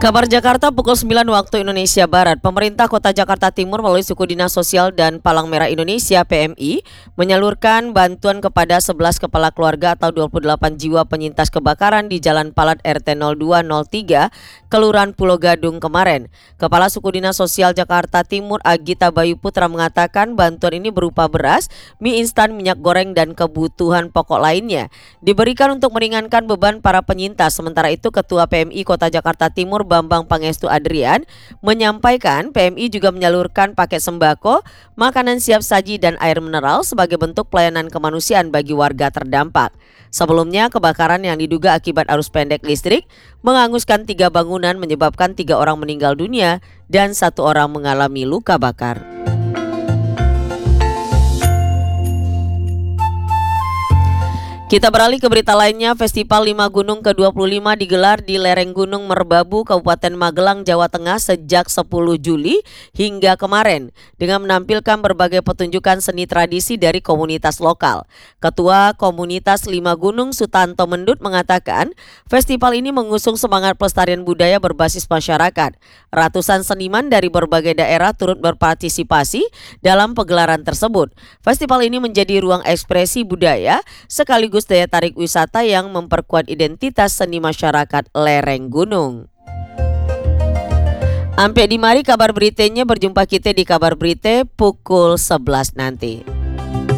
Kabar Jakarta pukul 9 waktu Indonesia Barat. Pemerintah Kota Jakarta Timur melalui Suku Dinas Sosial dan Palang Merah Indonesia (PMI) menyalurkan bantuan kepada 11 kepala keluarga atau 28 jiwa penyintas kebakaran di Jalan Palat RT 0203, Kelurahan Pulau Gadung kemarin. Kepala Suku Dinas Sosial Jakarta Timur Agita Bayu Putra mengatakan bantuan ini berupa beras, mie instan, minyak goreng, dan kebutuhan pokok lainnya. Diberikan untuk meringankan beban para penyintas. Sementara itu Ketua PMI Kota Jakarta Timur Bambang Pangestu Adrian menyampaikan PMI juga menyalurkan paket sembako, makanan siap saji dan air mineral sebagai bentuk pelayanan kemanusiaan bagi warga terdampak. Sebelumnya kebakaran yang diduga akibat arus pendek listrik menghanguskan 3 bangunan menyebabkan 3 orang meninggal dunia dan 1 orang mengalami luka bakar. Kita beralih ke berita lainnya. Festival 5 Gunung ke-25 digelar di lereng Gunung Merbabu, Kabupaten Magelang, Jawa Tengah sejak 10 Juli hingga kemarin dengan menampilkan berbagai pertunjukan seni tradisi dari komunitas lokal. Ketua Komunitas 5 Gunung Sutanto Mendut mengatakan festival ini mengusung semangat pelestarian budaya berbasis masyarakat. Ratusan seniman dari berbagai daerah turut berpartisipasi dalam pegelaran tersebut. Festival ini menjadi ruang ekspresi budaya sekaligus daya tarik wisata yang memperkuat identitas seni masyarakat lereng gunung. Ampe di mari kabar beritanya, berjumpa kita di kabar berita pukul 11 nanti.